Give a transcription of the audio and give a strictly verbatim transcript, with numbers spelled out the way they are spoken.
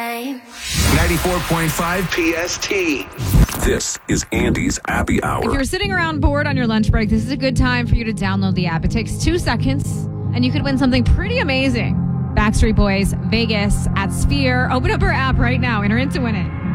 time. ninety-four point five P S T. This is Andy's Happy Hour. If you're sitting around bored on your lunch break, this is a good time for you to download the app. It takes two seconds, and you could win something pretty amazing. Backstreet Boys, Vegas at Sphere. Open up our app right now. Enter in to win it.